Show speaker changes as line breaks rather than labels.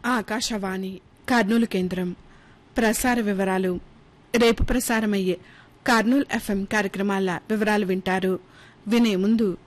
ఆకాశవాణి కర్నూలు కేంద్రం ప్రసార వివరాలు. రేపు ప్రసారమయ్యే కర్నూలు ఎఫ్ఎం కార్యక్రమాల వివరాలు వింటారు. వినే ముందు